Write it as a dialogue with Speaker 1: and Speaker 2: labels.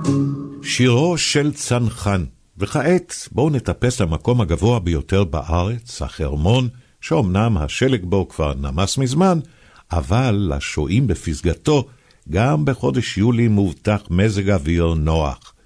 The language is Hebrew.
Speaker 1: שירו של צנחן. וכעת בואו נטפס למקום הגבוה ביותר בארץ, החרמון, שאומנם השלג בו כבר נמס מזמן, אבל לשועים בפסגתו, גם בחודש יולי מובטח מזג אוויר נוח.